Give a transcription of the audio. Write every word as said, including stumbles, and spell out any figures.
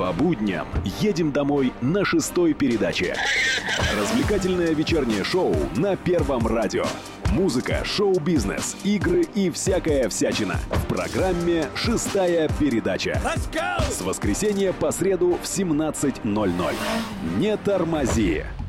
По будням едем домой на шестой передаче. Развлекательное вечернее шоу на Первом радио. Музыка, шоу-бизнес, игры и всякая всячина. В программе «Шестая передача». С воскресенья по среду в семнадцать ноль ноль. Не тормози.